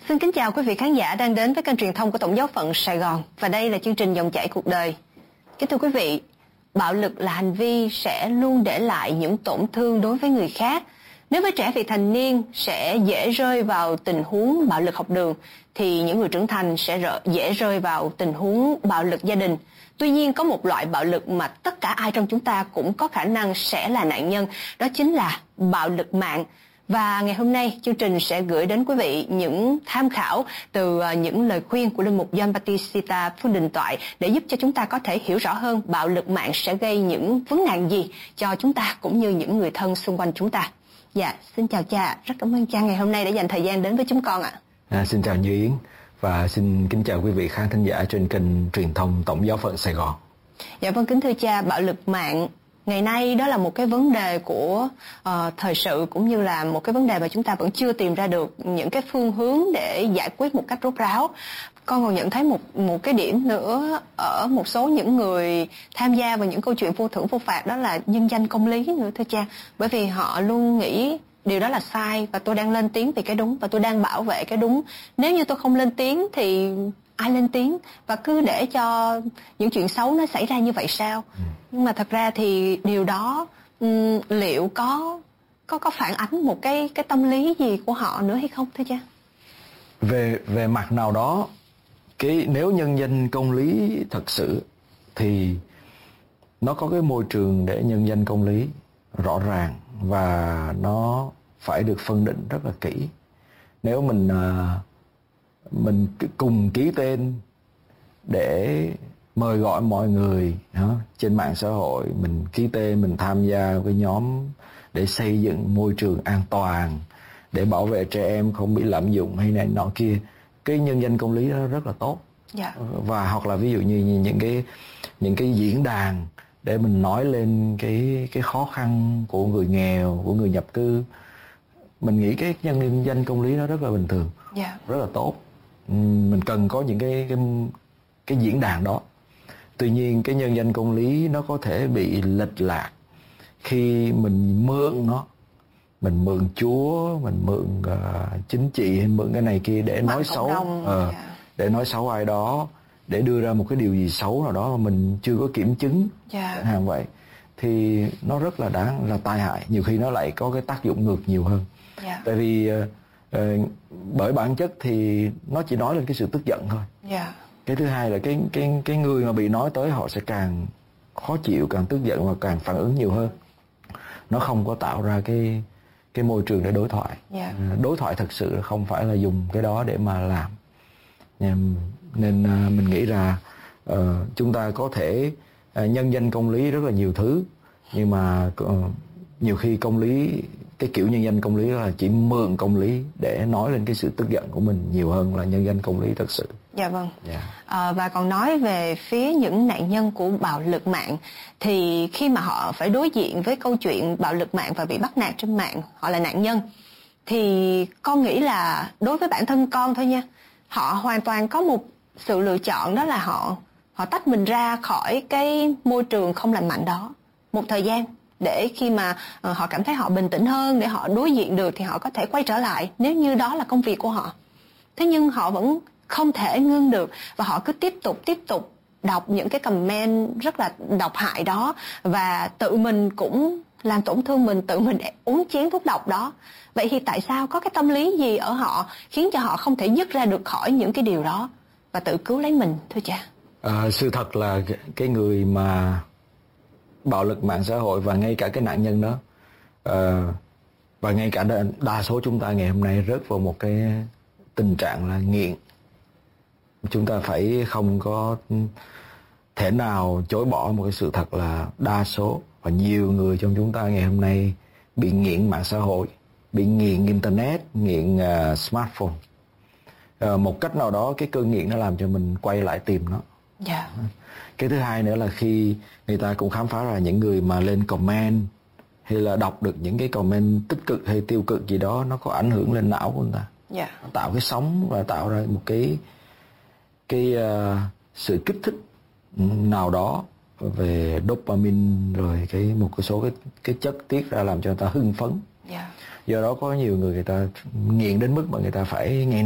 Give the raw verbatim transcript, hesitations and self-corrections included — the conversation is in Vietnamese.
Xin kính chào quý vị khán giả đang đến với kênh truyền thông của Tổng giáo phận Sài Gòn. Và đây là chương trình Dòng chảy cuộc đời. Kính thưa quý vị, bạo lực là hành vi sẽ luôn để lại những tổn thương đối với người khác. Nếu với trẻ vị thành niên sẽ dễ rơi vào tình huống bạo lực học đường, thì những người trưởng thành sẽ dễ rơi vào tình huống bạo lực gia đình. Tuy nhiên, có một loại bạo lực mà tất cả ai trong chúng ta cũng có khả năng sẽ là nạn nhân, đó chính là bạo lực mạng. Và ngày hôm nay, chương trình sẽ gửi đến quý vị những tham khảo từ những lời khuyên của Linh mục John Battista Phương Đình Toại để giúp cho chúng ta có thể hiểu rõ hơn bạo lực mạng sẽ gây những vấn nạn gì cho chúng ta cũng như những người thân xung quanh chúng ta. Dạ, xin chào cha, rất cảm ơn cha ngày hôm nay đã dành thời gian đến với chúng con ạ. À, xin chào Như Yến và xin kính chào quý vị khán thính giả trên kênh truyền thông Tổng giáo phận Sài Gòn. Dạ vâng, kính thưa cha, bạo lực mạng ngày nay đó là một cái vấn đề của uh, thời sự, cũng như là một cái vấn đề mà chúng ta vẫn chưa tìm ra được những cái phương hướng để giải quyết một cách rốt ráo. Con còn nhận thấy một một cái điểm nữa ở một số những người tham gia vào những câu chuyện vô thưởng vô phạt, đó là nhân danh công lý nữa thưa cha. Bởi vì họ luôn nghĩ điều đó là sai và tôi đang lên tiếng vì cái đúng và tôi đang bảo vệ cái đúng. Nếu như tôi không lên tiếng thì ai lên tiếng, và cứ để cho những chuyện xấu nó xảy ra như vậy sao? Ừ. Nhưng mà thật ra thì điều đó um, liệu có có có phản ánh một cái cái tâm lý gì của họ nữa hay không thưa cha? Về về mặt nào đó, cái nếu nhân danh công lý thật sự thì nó có cái môi trường để nhân danh công lý rõ ràng và nó phải được phân định rất là kỹ. Nếu mình uh, mình cùng ký tên để mời gọi mọi người hả, trên mạng xã hội, mình ký tên, mình tham gia cái nhóm để xây dựng môi trường an toàn, để bảo vệ trẻ em không bị lạm dụng hay này nọ kia, cái nhân danh công lý đó rất là tốt. Yeah. Và hoặc là ví dụ như những cái những cái diễn đàn để mình nói lên cái cái khó khăn của người nghèo, của người nhập cư, mình nghĩ cái nhân danh công lý đó rất là bình thường. Yeah. Rất là tốt. Mình cần có những cái, cái cái diễn đàn đó. Tuy nhiên cái nhân danh công lý nó có thể bị lệch lạc khi mình mượn nó, mình mượn Chúa, mình mượn uh, chính trị hay mượn cái này kia để nói xấu, uh, yeah. để nói xấu ai đó, để đưa ra một cái điều gì xấu nào đó mà mình chưa có kiểm chứng, yeah. hàng vậy thì nó rất là đáng là tai hại. Nhiều khi nó lại có cái tác dụng ngược nhiều hơn. Yeah. Tại vì uh, uh, bởi bản chất thì nó chỉ nói lên cái sự tức giận thôi. Yeah. Cái thứ hai là cái cái cái người mà bị nói tới họ sẽ càng khó chịu, càng tức giận và càng phản ứng nhiều hơn. Nó không có tạo ra cái cái môi trường để đối thoại. Yeah. Đối thoại thật sự không phải là dùng cái đó để mà làm. Nên uh, mình nghĩ là uh, chúng ta có thể uh, nhân danh công lý rất là nhiều thứ, nhưng mà uh, nhiều khi công lý, cái kiểu nhân danh công lý là chỉ mượn công lý để nói lên cái sự tức giận của mình nhiều hơn là nhân danh công lý thật sự. Dạ vâng. Yeah. À, và còn nói về phía những nạn nhân của bạo lực mạng, thì khi mà họ phải đối diện với câu chuyện bạo lực mạng và bị bắt nạt trên mạng, họ là nạn nhân, thì con nghĩ là đối với bản thân con thôi nha, họ hoàn toàn có một sự lựa chọn, đó là họ họ tách mình ra khỏi cái môi trường không lành mạnh đó một thời gian, để khi mà uh, họ cảm thấy họ bình tĩnh hơn, để họ đối diện được thì họ có thể quay trở lại nếu như đó là công việc của họ. Thế nhưng họ vẫn không thể ngưng được, và họ cứ tiếp tục tiếp tục đọc những cái comment rất là độc hại đó, và tự mình cũng làm tổn thương mình, tự mình uống chén thuốc độc đó. Vậy thì tại sao, có cái tâm lý gì ở họ khiến cho họ không thể dứt ra được khỏi những cái điều đó và tự cứu lấy mình thưa cha? À, sự thật là cái người mà bạo lực mạng xã hội và ngay cả cái nạn nhân đó, uh, và ngay cả đa, đa số chúng ta ngày hôm nay rớt vào một cái tình trạng là nghiện. Chúng ta phải không có thể nào chối bỏ một cái sự thật là đa số và nhiều người trong chúng ta ngày hôm nay bị nghiện mạng xã hội, bị nghiện internet, nghiện uh, smartphone. Uh, một cách nào đó cái cơn nghiện nó làm cho mình quay lại tìm nó. Yeah. Cái thứ hai nữa là khi người ta cũng khám phá ra những người mà lên comment hay là đọc được những cái comment tích cực hay tiêu cực gì đó, nó có ảnh hưởng lên não của người ta. Yeah. Nó tạo cái sóng và tạo ra một cái cái uh, sự kích thích nào đó về dopamine, rồi cái một cái số cái cái chất tiết ra làm cho người ta hưng phấn. Yeah. Do đó có nhiều người người ta nghiện đến mức mà người ta phải ngày